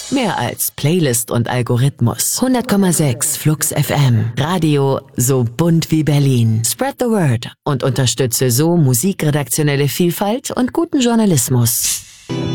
Mehr als Playlist und Algorithmus. 100,6 Flux FM. Radio so bunt wie Berlin. Spread the word und unterstütze so musikredaktionelle Vielfalt und guten Journalismus.